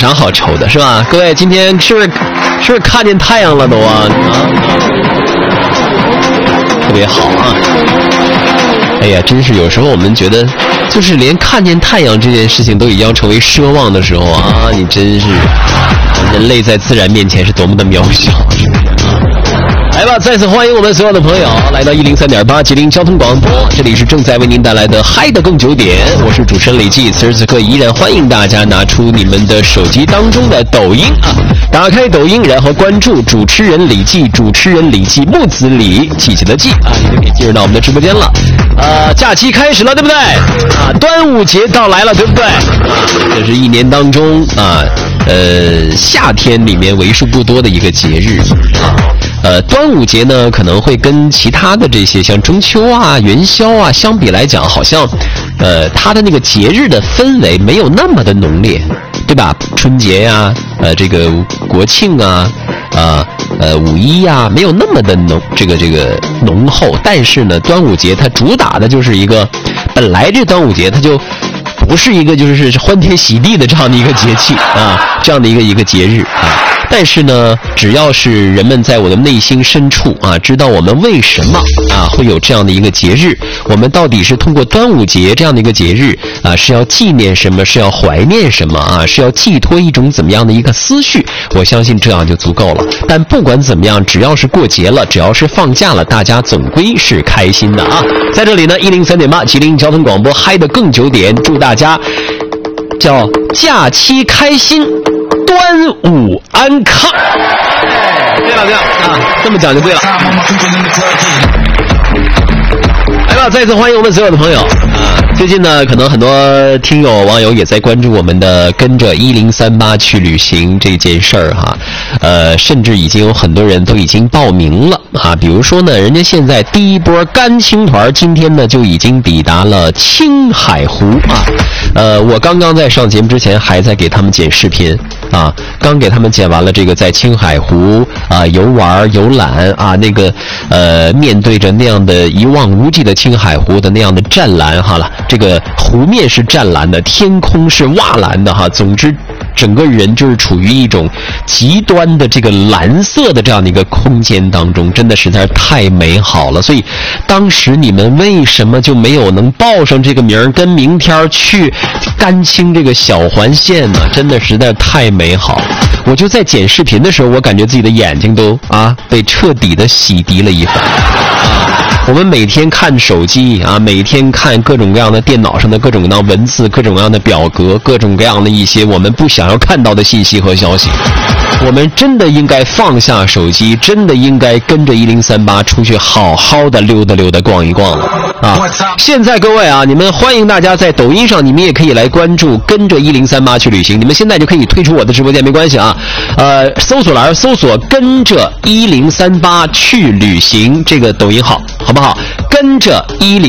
常好抽的是吧？各位今天是不是看见太阳了都啊？特别好啊！哎呀，真是有时候我们觉得，就是连看见太阳这件事情都已经成为奢望的时候啊，你真是人类在自然面前是多么的渺小。来吧，再次欢迎我们所有的朋友来到103.8吉林交通广播，这里是正在为您带来的嗨的更9点，我是主持人李记。此时此刻依然欢迎大家拿出你们的手机当中的抖音啊，打开抖音，然后关注主持人李记，主持人李记，木子李，季节的季啊，你就可以进入到我们的直播间了。假期开始了，对不对？啊，端午节到来了，对不对？啊，这是一年当中啊，夏天里面为数不多的一个节日啊。端午节呢，可能会跟其他的这些像中秋啊、元宵啊相比来讲，好像它的那个节日的氛围没有那么的浓烈，对吧？春节呀、这个国庆啊、五一呀，没有那么的浓厚。但是呢，端午节它主打的就是一个，本来这端午节它就不是一个就是欢天喜地的这样的一个节气啊，这样的一个节日啊。但是呢，只要是人们在我的内心深处啊，知道我们为什么啊会有这样的一个节日，我们到底是通过端午节这样的一个节日啊，是要纪念什么，是要怀念什么啊，是要寄托一种怎么样的一个思绪，我相信这样就足够了。但不管怎么样，只要是过节了，只要是放假了，大家总归是开心的啊。在这里呢，103.8吉林交通广播嗨的更9点，祝大家叫假期开心，端午安康。对了啊，这么讲就对了。来吧，再次欢迎我们所有的朋友啊！最近呢，可能很多听友网友也在关注我们的跟着1038去旅行这件事儿哈。甚至已经有很多人都已经报名了啊。比如说呢，人家现在第一波甘青团今天呢就已经抵达了青海湖啊。我刚刚在上节目之前还在给他们剪视频啊，刚给他们剪完了这个在青海湖啊游玩游览啊，那个面对着那样的一望无际的青海湖的那样的湛蓝哈了，这个湖面是湛蓝的，天空是瓦蓝的哈，总之整个人就是处于一种极端的这个蓝色的这样的一个空间当中，真的实在是太美好了。所以当时你们为什么就没有能报上这个名，跟明天去甘青这个小环线呢？真的实在太美好。我就在剪视频的时候，我感觉自己的眼睛都被彻底的洗涤了一番。我们每天看手机啊，每天看各种各样的电脑上的各种各样的文字，各种各样的表格，各种各样的一些我们不想要看到的信息和消息。我们真的应该放下手机，真的应该跟着1038出去好好的溜达溜达逛一逛了啊！现在各位啊，你们欢迎大家在抖音上，你们也可以来关注跟着1038去旅行，你们现在就可以退出我的直播间没关系啊。搜索栏搜索跟着1038去旅行这个抖音号，好不好？跟着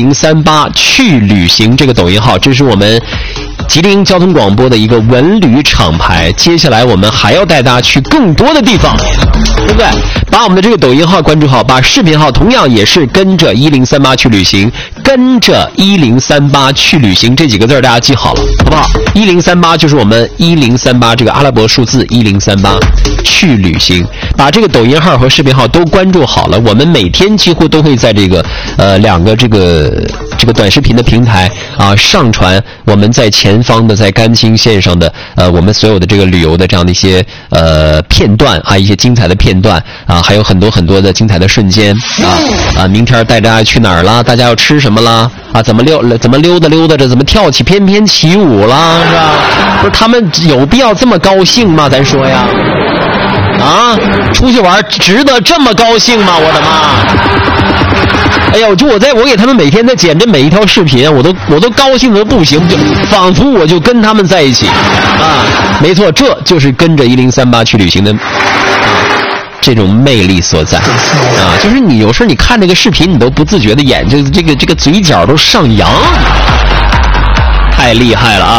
1038去旅行这个抖音号，这是我们吉林交通广播的一个文旅厂牌。接下来我们还要带大家去更多的地方，对不对？把我们的这个抖音号关注好，把视频号同样也是跟着1038去旅行，跟着1038去旅行这几个字大家记好了，好不好？1038就是我们1038这个阿拉伯数字1038去旅行。把这个抖音号和视频号都关注好了，我们每天几乎都会在这个两个这个短视频的平台啊上传我们在前方的在甘青线上的我们所有的这个旅游的这样的一些片段啊，一些精彩的片段啊，还有很多很多的精彩的瞬间啊。明天带大家去哪儿啦？大家要吃什么啦？啊，怎么溜达溜达着，怎么跳起翩翩起舞啦？是吧？不是他们有必要这么高兴吗？咱说呀。啊，出去玩值得这么高兴吗？我的妈！哎呀，我给他们每天在剪这每一条视频，我都高兴的不行，就仿佛我就跟他们在一起啊！没错，这就是跟着1038去旅行的这种魅力所在啊！就是你有时候你看这个视频，你都不自觉的这个嘴角都上扬，太厉害了啊！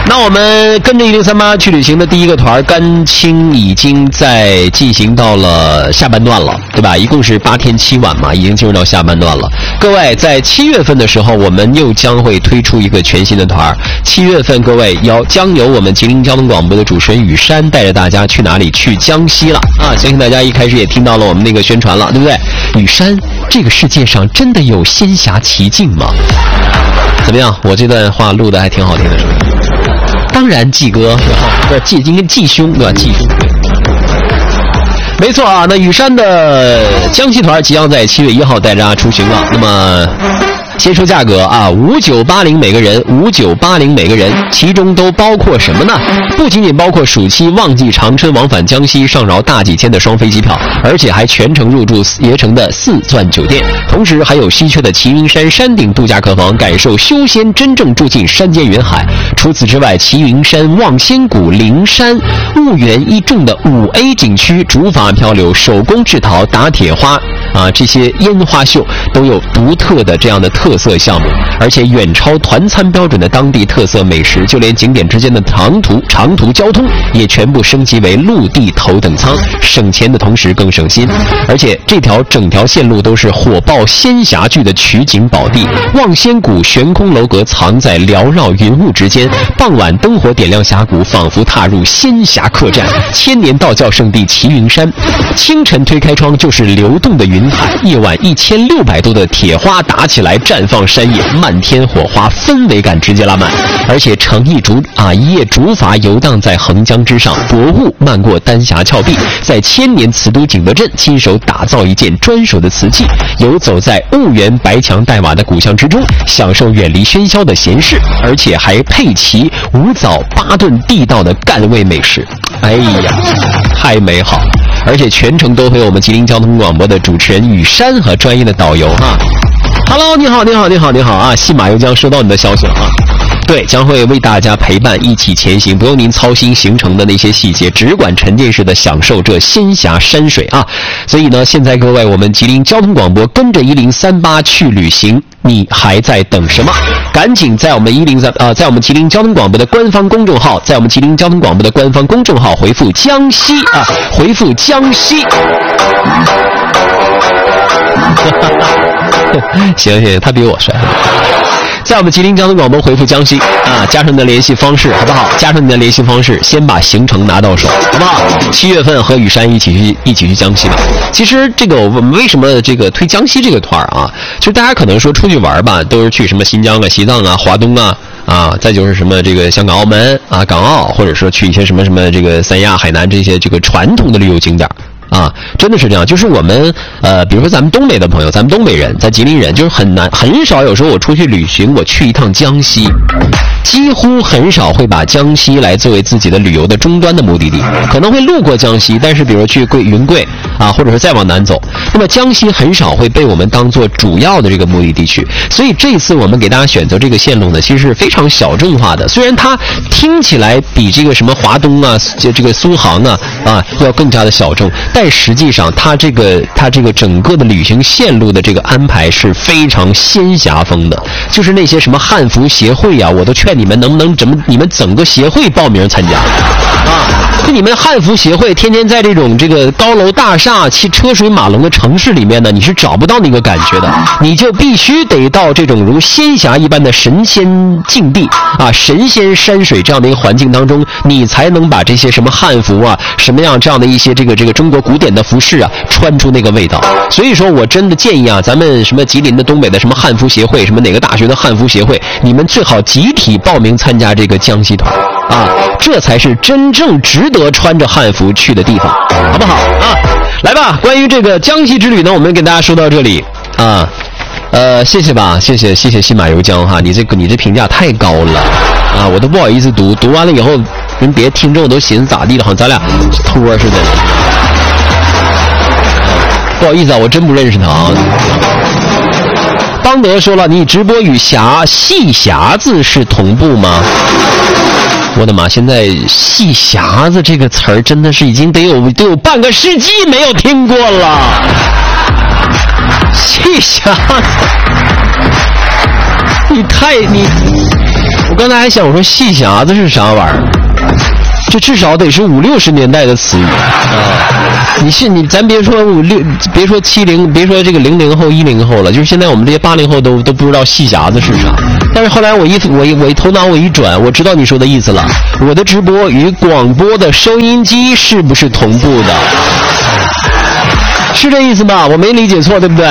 那我们跟着1038去旅行的第一个团甘青已经在进行到了下半段了，对吧？一共是8天7晚嘛，已经进入到下半段了。各位，在7月份的时候，我们又将会推出一个全新的团。7月份，各位将由我们吉林交通广播的主持人雨山带着大家去哪里？去江西了啊！相信大家一开始也听到了我们那个宣传了，对不对？雨山，这个世界上真的有仙侠奇境吗？怎么样？我这段话录的还挺好听的，是吧？当然，季哥，不是应该季兄，对吧？季兄，没错啊。那雨山的江西团即将在7月1号带大家出行了。那么，先说价格啊，5980每个人，5980每个人，其中都包括什么呢？不仅仅包括暑期旺季长春往返江西上饶大几千的双飞机票，而且还全程入住携程的4钻酒店，同时还有稀缺的齐云山山顶度假客房，感受修仙，真正住进山间云海。除此之外，齐云山、望仙谷、灵山、婺源一众的5A 景区，竹筏漂流、手工制陶、打铁花啊，这些烟花秀都有独特的这样的特色项目，而且远超团餐标准的当地特色美食，就连景点之间的长途交通也全部升级为陆地头等舱，省钱的同时更省心。而且整条线路都是火爆仙侠剧的取景宝地，望仙谷悬空楼阁藏在缭绕云雾之间，傍晚灯火点亮峡谷，仿佛踏入仙侠客栈。千年道教圣地齐云山，清晨推开窗就是流动的云海，夜晚1600多的铁花打起来，绽放山野，漫天火花，氛围感直接拉满。而且一叶竹筏游荡在横江之上，薄雾漫过丹霞峭壁，在千年瓷都景德镇亲手打造一件专属的瓷器，游走在婺源白墙黛瓦的古巷之中，享受远离喧嚣的闲适，而且还配齐5早8顿地道的赣味美食。哎呀，太美好！而且全程都会有我们吉林交通广播的主持人雨山和专业的导游哈。Hello， 你好啊！西马又将收到你的消息了啊。对，将会为大家陪伴一起前行，不用您操心行程的那些细节，只管沉浸式的享受这仙侠山水啊！所以呢，现在各位，我们吉林交通广播跟着1038去旅行，你还在等什么？赶紧在我们在我们吉林交通广播的官方公众号，回复江西啊，回复江西。行，他比我帅。在我们吉林交通广播回复江西啊，加上你的联系方式，好不好？加上你的联系方式，先把行程拿到手，好不好？7月份和雨山一起去江西吧。其实我们为什么推江西这个团啊？就大家可能说出去玩吧，都是去什么新疆啊、西藏啊、华东啊，再就是什么香港、澳门啊、港澳，或者说去一些什么三亚、海南这些传统的旅游景点。啊，真的是这样，就是我们比如说咱们东北的朋友，咱们东北人，在吉林人，就是很少有时候我出去旅行，我去一趟江西，几乎很少会把江西来作为自己的旅游的终端的目的地，可能会路过江西，但是比如去云贵啊，或者是再往南走，那么江西很少会被我们当做主要的这个目的地区。所以这一次我们给大家选择这个线路呢，其实是非常小众化的，虽然它听起来比什么华东啊、苏杭啊要更加的小众，但实际上它这个整个的旅行线路的这个安排是非常仙侠风的，就是那些什么汉服协会啊，我都劝你们能不能你们整个协会报名参加啊？就你们汉服协会天天在这个高楼大厦、车水马龙的城市里面呢，你是找不到那个感觉的，你就必须得到这种如仙侠一般的神仙境地啊、神仙山水这样的一个环境当中，你才能把这些什么汉服啊、什么样这样的一些这个中国古典的服饰啊穿出那个味道。所以说我真的建议啊，咱们什么吉林的、东北的什么汉服协会，什么哪个大学的汉服协会，你们最好集体报名参加这个江西团啊，这才是真正值得穿着汉服去的地方，好不好啊？来吧，关于这个江西之旅呢，我们给大家说到这里啊。谢谢吧，谢谢西马油江哈，你这评价太高了啊，我都不好意思读完了以后，人别听众都寻思咋地了，好像咱俩托似的。不好意思啊，我真不认识他啊。邦德说了，你直播与戏匣子是同步吗？我的妈！现在戏匣子这个词儿真的是已经得有半个世纪没有听过了。戏匣子， 我刚才还想，我说戏匣子是啥玩意儿？这至少得是50、60年代的词语啊！咱别说别说70，别说这个00后、10后了，就是现在我们这些80后都不知道戏匣子是啥。但是后来我头脑一转，我知道你说的意思了。我的直播与广播的收音机是不是同步的？是这意思吧？我没理解错，对不对？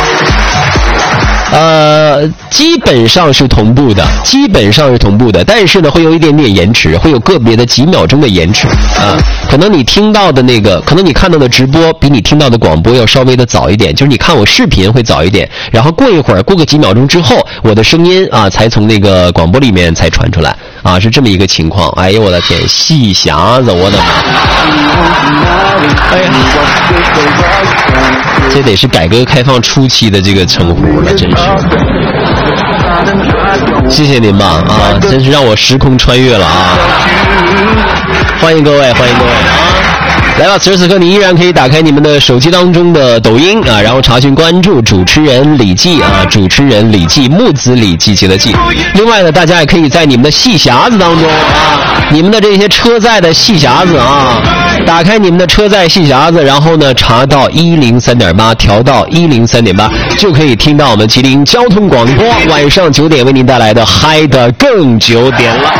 基本上是同步的，但是呢，会有一点点延迟，会有个别的几秒钟的延迟啊。可能你听到的可能你看到的直播比你听到的广播要稍微的早一点，就是你看我视频会早一点，然后过一会儿，过个几秒钟之后，我的声音啊才从那个广播里面才传出来啊，是这么一个情况。哎呦我的天，戏匣子，我的妈！哎呀，这得是改革开放初期的这个称呼了，真是。谢谢您吧啊，真是让我时空穿越了啊！欢迎各位啊！来吧，此时此刻你依然可以打开你们的手机当中的抖音啊，然后查询关注主持人李记啊，主持人李记，木子李记记的记。另外呢，大家也可以在你们的戏匣子当中啊，你们的这些车载的戏匣子啊，打开你们的车载戏匣子，然后呢查到103.8，调到103.8，就可以听到我们吉林交通广播晚上9点为您带来的嗨得更9点了。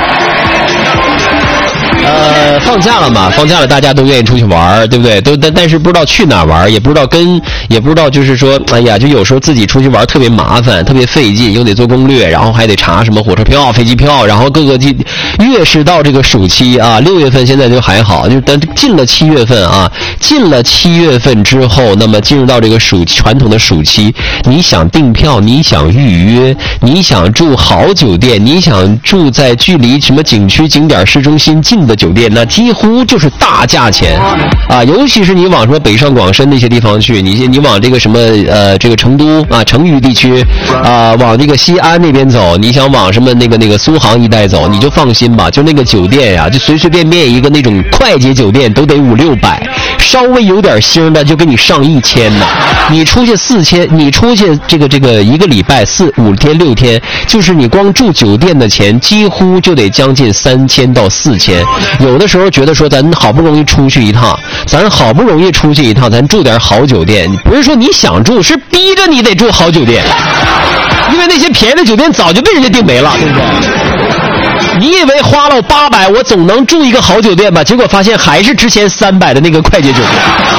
放假了嘛，放假了，大家都愿意出去玩，对不对？但是不知道去哪玩，也不知道就是说，哎呀，就有时候自己出去玩特别麻烦，特别费劲，又得做攻略，然后还得查什么火车票、飞机票，然后各个越是到这个暑期啊，6月份现在就还好，就但进了7月份啊，进了7月份之后，那么进入到这个传统的暑期，你想订票，你想预约，你想住好酒店，你想住在距离什么景区、景点、市中心近的酒店，那几乎就是大价钱啊！尤其是你往什么北上广深那些地方去，你往这个什么这个成都啊、成渝地区啊，往这个西安那边走，你想往什么那个苏杭一带走，你就放心吧，就那个酒店呀，就随随便便一个那种快捷酒店都得500-600，稍微有点星的就给你上1000呢。你出去4000，你出去这个一个礼拜4、5天、6天，就是你光住酒店的钱几乎就得将近3000到4000。有的时候觉得说咱好不容易出去一趟，咱住点好酒店，不是说你想住，是逼着你得住好酒店，因为那些便宜的酒店早就被人家订没了，对不对？你以为花了800我总能住一个好酒店吧，结果发现还是之前300的那个快捷酒店。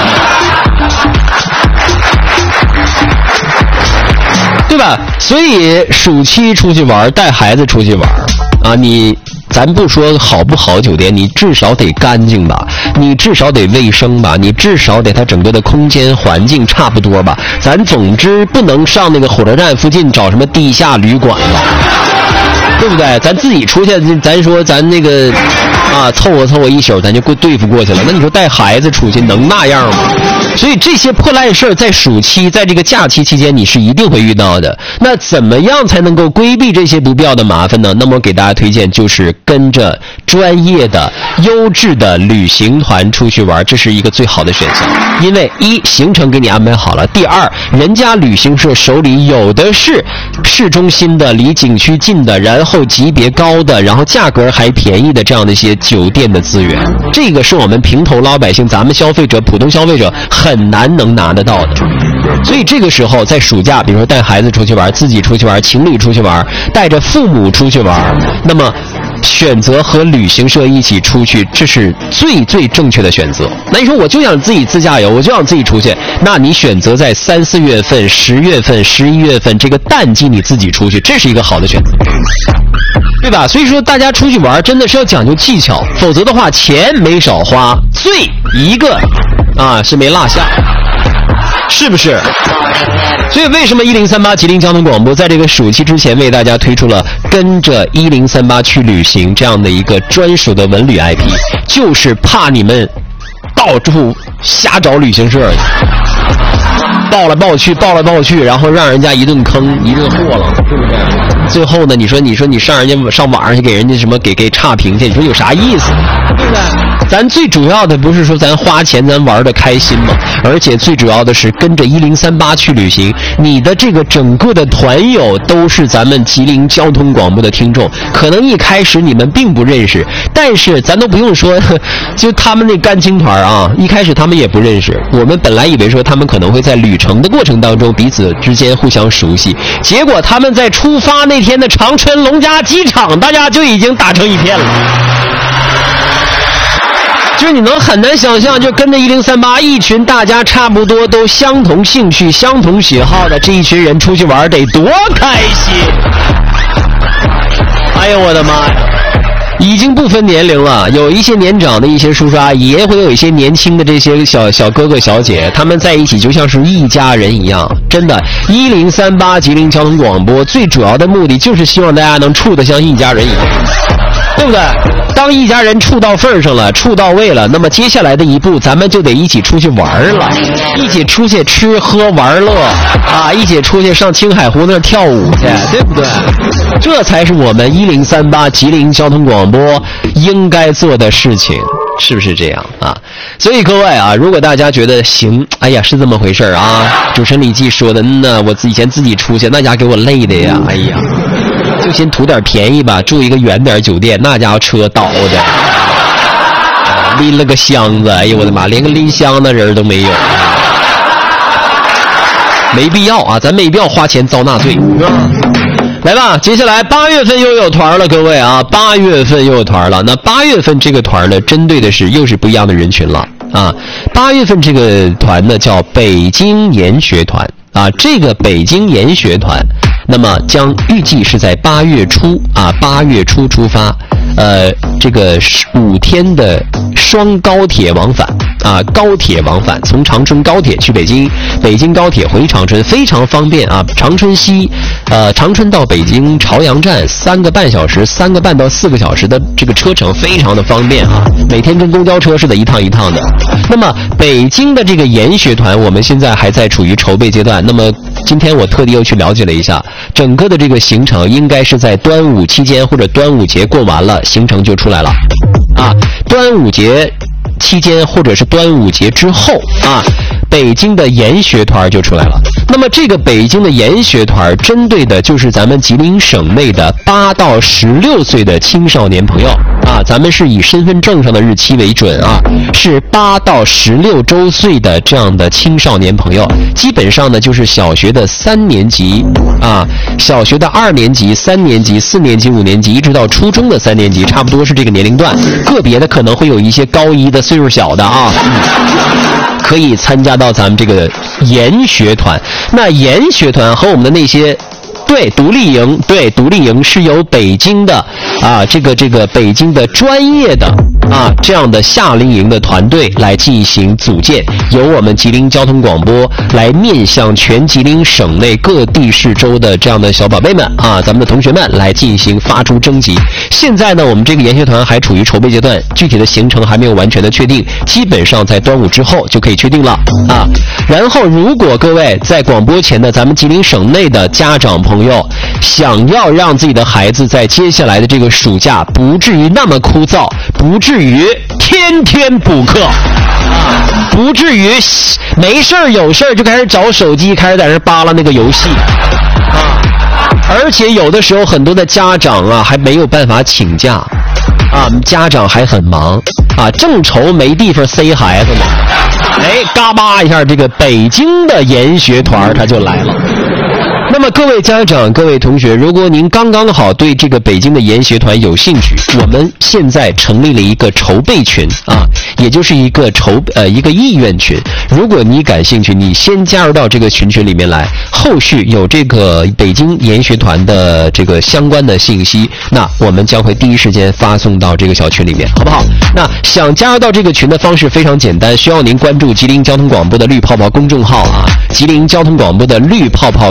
对吧？所以暑期出去玩，带孩子出去玩啊，咱不说好不好酒店，你至少得干净吧，你至少得卫生吧，你至少得它整个的空间环境差不多吧，咱总之不能上那个火车站附近找什么地下旅馆吧，对不对？咱自己出去，咱说咱那个啊，凑合一宿，咱就对付过去了。那你说带孩子出去能那样吗？所以这些破烂事儿在暑期，在这个假期期间，你是一定会遇到的。那怎么样才能够规避这些不必要的麻烦呢？那么给大家推荐就是跟着专业的、优质的旅行团出去玩，这是一个最好的选项。因为一，行程给你安排好了；第二，人家旅行社手里有的是市中心的、离景区近的，然后级别高的，然后价格还便宜的这样的一些酒店的资源。这个是我们平头老百姓、咱们消费者、普通消费者很难能拿得到的。所以这个时候在暑假，比如说带孩子出去玩，自己出去玩，情侣出去玩，带着父母出去玩，那么选择和旅行社一起出去，这是最正确的选择。那你说我就想自己自驾游，我就想自己出去，那你选择在3、4月份、10月份、11月份这个淡季你自己出去，这是一个好的选择，对吧？所以说大家出去玩真的是要讲究技巧，否则的话钱没少花，罪一个啊是没落下，是不是？所以为什么1038吉林交通广播在这个暑期之前为大家推出了跟着1038去旅行这样的一个专属的文旅 IP， 就是怕你们到处瞎找旅行社，报来报去，然后让人家一顿坑一顿货了，对不对？ 最后呢，你说你上网上去给人家什么给差评去，你说有啥意思？对不对？咱最主要的不是说咱花钱咱玩的开心嘛，而且最主要的是跟着1038去旅行，你的这个整个的团友都是咱们吉林交通广播的听众，可能一开始你们并不认识，但是咱都不用说，就他们那干青团啊，一开始他们也不认识，我们本来以为说他们可能会在旅程的过程当中彼此之间互相熟悉，结果他们在出发那天的长春龙嘉机场，大家就已经打成一片了。就是你能很难想象，就跟着1038一群大家差不多都相同兴趣相同喜好的这一群人出去玩得多开心。哎呦我的妈呀，已经不分年龄了，有一些年长的一些叔叔阿姨，也会有一些年轻的这些小哥哥小姐，他们在一起就像是一家人一样。真的，1038吉林交通广播最主要的目的就是希望大家能处得像一家人一样，对不对？当一家人处到份上了，处到位了，那么接下来的一步咱们就得一起出去玩了，一起出去吃喝玩乐啊，一起出去上青海湖那儿跳舞去，对不对？这才是我们1038吉林交通广播应该做的事情，是不是这样啊？所以各位啊，如果大家觉得行，哎呀是这么回事啊，主持人李记说的，我以前自己出去，那家给我累的呀，哎呀。就先图点便宜吧，住一个远点酒店，那家伙车倒的，拎了个箱子，哎呦我的妈，连个拎箱的人都没有，没必要啊，咱没必要花钱遭纳罪。来吧，接下来8月份又有团了，各位啊，8月份又有团了。那8月份这个团呢，针对的是又是不一样的人群了啊。8月份这个团呢叫北京研学团啊，这个北京研学团。那么将预计是在8月初啊，8月初出发，这个5天的双高铁往返啊，高铁往返，从长春高铁去北京，北京高铁回长春，非常方便啊。长春西，长春到北京朝阳站3个半小时，3个半到4个小时的这个车程，非常的方便啊。每天跟公交车似的，一趟一趟的。那么北京的这个研学团，我们现在还在处于筹备阶段。那么今天我特地又去了解了一下。整个的这个行程应该是在端午期间或者端午节过完了，行程就出来了啊。端午节期间或者是端午节之后啊，北京的研学团就出来了。那么这个北京的研学团针对的就是咱们吉林省内的8到16岁的青少年朋友啊，咱们是以身份证上的日期为准啊，是8到16周岁的这样的青少年朋友，基本上呢就是小学的3年级啊，小学的2年级、3年级、4年级、5年级，一直到初中的3年级，差不多是这个年龄段。个别的可能会有一些高一的岁数小的啊，可以参加到咱们这个研学团。那研学团和我们的那些独立营是由北京的啊这个北京的专业的啊这样的夏令营的团队来进行组建，由我们吉林交通广播来面向全吉林省内各地市州的这样的小宝贝们啊，咱们的同学们来进行发出征集。现在呢，我们这个研学团还处于筹备阶段，具体的行程还没有完全的确定，基本上在端午之后就可以确定了啊。然后如果各位在广播前的咱们吉林省内的家长朋友想要让自己的孩子在接下来的这个暑假不至于那么枯燥，不至于天天补课啊，不至于没事儿有事儿就开始找手机，开始在那扒拉那个游戏啊，而且有的时候很多的家长啊还没有办法请假啊，家长还很忙啊，正愁没地方塞孩子呢，哎，嘎巴一下这个北京的研学团他就来了。那么各位家长各位同学，如果您刚刚好对这个北京的研学团有兴趣，我们现在成立了一个筹备群啊，也就是一个意愿群。如果你感兴趣，你先加入到这个群里面来，后续有这个北京研学团的这个相关的信息，那我们将会第一时间发送到这个小群里面，好不好？那想加入到这个群的方式非常简单，需要您关注吉林交通广播的绿泡泡公众号啊，吉林交通广播的绿泡泡公众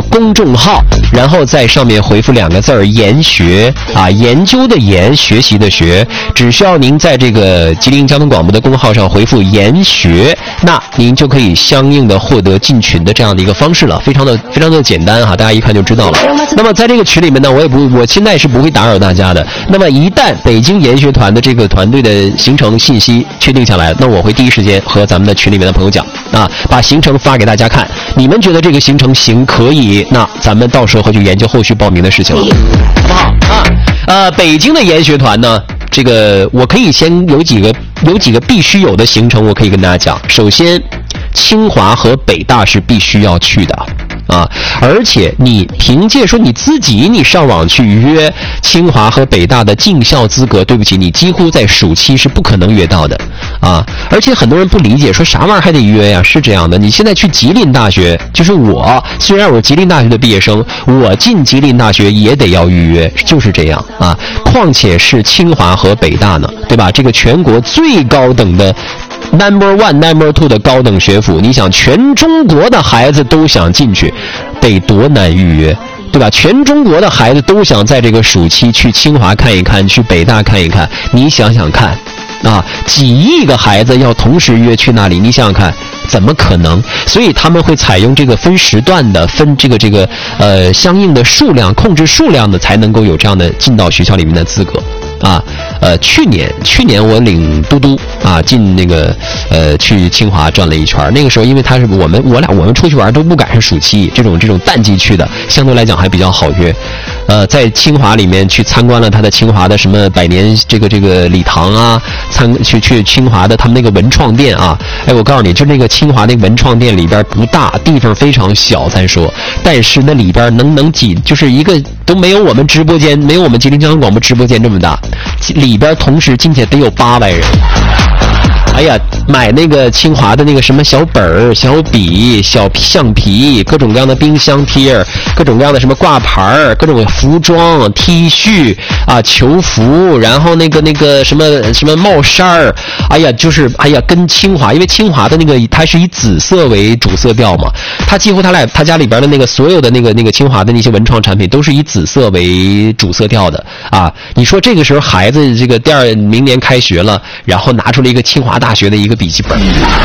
众号，然后在上面回复2个字儿研学啊，研究的研，学习的学，只需要您在这个吉林交通广播的公号上回复研学，那您就可以相应的获得进群的这样的一个方式了，非常的简单哈，大家一看就知道了。那么在这个群里面呢，我现在是不会打扰大家的。那么一旦北京研学团的这个团队的行程信息确定下来，那我会第一时间和咱们的群里面的朋友讲啊，把行程发给大家看。你们觉得这个行程行可以，那咱们到时候会去研究后续报名的事情了，好不好啊？北京的研学团呢，这个我可以先有几个必须有的行程，我可以跟大家讲。首先，清华和北大是必须要去的啊，而且你凭借说你自己你上网去约清华和北大的进校资格，对不起，你几乎在暑期是不可能约到的啊。而且很多人不理解，说啥玩意儿还得约呀？是这样的，你现在去吉林大学，就是我虽然我是吉林大学的毕业生，我进吉林大学也得要预约，就是这样啊。况且是清华和北大呢，对吧？这个全国最高等的Number 1、Number 2的高等学府，你想全中国的孩子都想进去，得多难预约，对吧？全中国的孩子都想在这个暑期去清华看一看，去北大看一看，你想想看啊，几亿个孩子要同时约去那里，你想想看，怎么可能？所以他们会采用这个分时段的，分这个相应的数量，控制数量的，才能够有这样的进到学校里面的资格。啊，去年我领嘟嘟啊进那个去清华转了一圈，那个时候因为他是我们出去玩都不赶上暑期，这种淡季去的，相对来讲还比较好约。在清华里面去参观了他的清华的什么百年这个礼堂啊，去清华的他们那个文创店啊，哎，我告诉你，就那个清华那个文创店里边不大，地方非常小，咱说，但是那里边能挤，就是一个都没有我们直播间，没有我们吉林交通广播直播间这么大，里边同时进去得有800人。哎呀，买那个清华的那个什么小本儿、小笔、小橡皮，各种各样的冰箱贴，各种各样的什么挂牌儿，各种服装、T 恤啊、球服，然后那个什么帽衫儿，哎呀，跟清华，因为清华的那个它是以紫色为主色调嘛，它几乎他家里边的那个所有的那个清华的那些文创产品都是以紫色为主色调的啊。你说这个时候孩子这个明年开学了，然后拿出了一个清华大学的一个笔记本，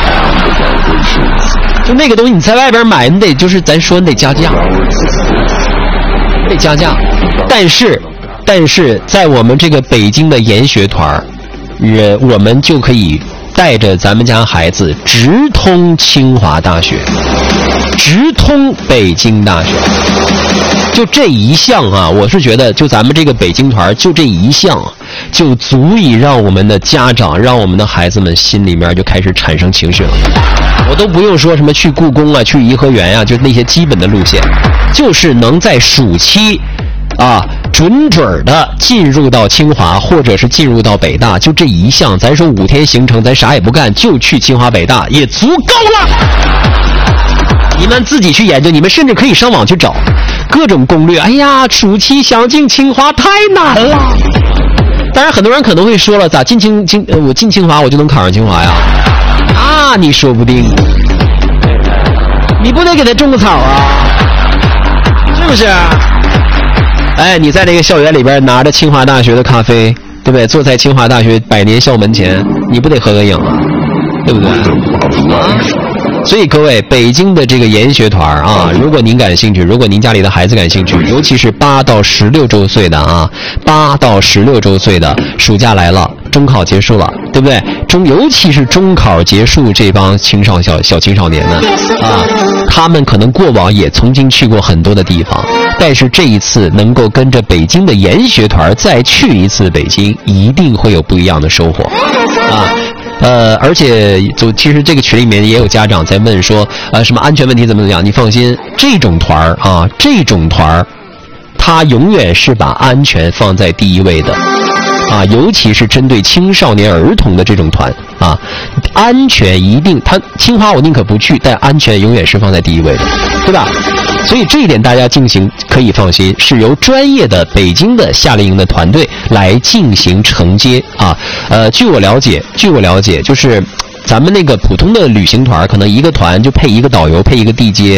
就那个东西你在外边买，你得就是咱说你得加价，得加价。但是在我们这个北京的研学团，我们就可以带着咱们家孩子直通清华大学，直通北京大学。就这一项啊，我是觉得就咱们这个北京团就这一项就足以让我们的家长，让我们的孩子们心里面就开始产生情绪了。我都不用说什么去故宫啊，去颐和园啊，就是那些基本的路线，就是能在暑期啊准的进入到清华或者是进入到北大，就这一项，咱说5天行程咱啥也不干就去清华北大也足够了。你们自己去研究，你们甚至可以上网去找各种攻略。哎呀，暑期想进清华太难了。当然很多人可能会说了，咋我进清华我就能考上清华呀？啊，你说不定，你不得给他种个草啊，是不是？哎，你在这个校园里边拿着清华大学的咖啡，对不对？坐在清华大学百年校门前，你不得合个影啊？对不对？所以各位，北京的这个研学团啊，如果您感兴趣，如果您家里的孩子感兴趣，尤其是8到16周岁的啊，8到16周岁的，暑假来了，中考结束了，对不对？尤其是中考结束这帮小青少年呢，啊，他们可能过往也曾经去过很多的地方，但是这一次能够跟着北京的研学团再去一次北京，一定会有不一样的收获啊。而且其实这个群里面也有家长在问说，什么安全问题怎么样？你放心，这种团啊，它永远是把安全放在第一位的，啊，尤其是针对青少年儿童的这种团啊，安全一定，清华我宁可不去，但安全永远是放在第一位的，对吧？所以这一点大家可以放心，是由专业的北京的夏令营的团队来进行承接啊。据我了解，就是咱们那个普通的旅行团，可能一个团就配一个导游，配一个地接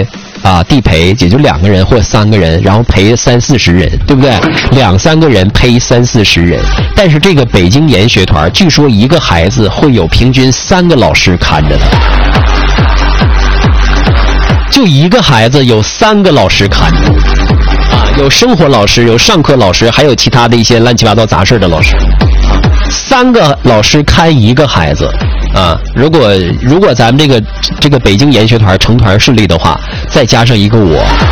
地陪，也就2个人或3个人，然后陪30-40人，对不对？2-3个人陪30-40人。但是这个北京研学团，据说一个孩子会有平均3个老师看着他，就一个孩子有3个老师看着。有生活老师，有上课老师，还有其他的一些乱七八糟杂事的老师，3个老师看1个孩子啊。如果咱们这个北京研学团成团顺利的话，再加上一个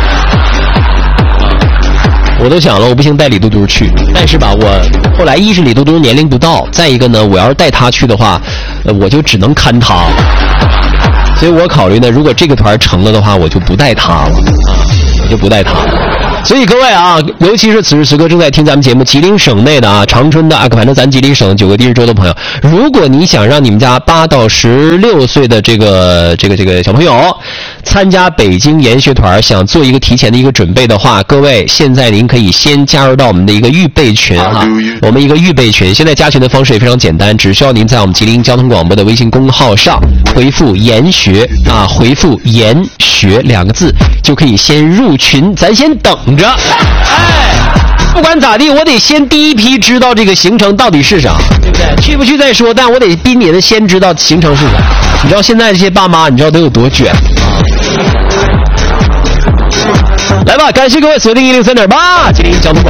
我都想了，我不行带李嘟嘟去，但是吧，我后来一是李嘟嘟年龄不到，再一个呢，我要是带他去的话，我就只能看他，所以我考虑呢，如果这个团成了的话，我就不带他了我就不带他了。所以各位啊，尤其是此时此刻正在听咱们节目吉林省内的长春的反正咱吉林省9个地市州的朋友，如果你想让你们家8到16岁的这个小朋友参加北京研学团，想做一个提前的一个准备的话，各位现在您可以先加入到我们的一个预备群我们一个预备群，现在加群的方式也非常简单，只需要您在我们吉林交通广播的微信公号上回复研学回复研学2个字，就可以先入群，咱先等着。不管咋地，我得先第一批知道这个行程到底是啥，对不对？去不去再说，但我得逼你们先知道行程是啥。你知道现在这些爸妈，你知道都有多卷来吧，感谢各位锁定103.8吉林交通广播。